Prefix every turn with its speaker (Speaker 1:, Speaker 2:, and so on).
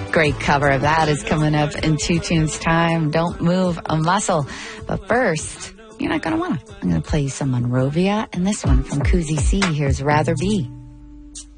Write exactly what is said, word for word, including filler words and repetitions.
Speaker 1: Great cover of that is coming up in two tunes time. Don't move a muscle. But first, you're not going to want to. I'm going to play you some Monrovia and this one from Koozie C. Here's Rather Be.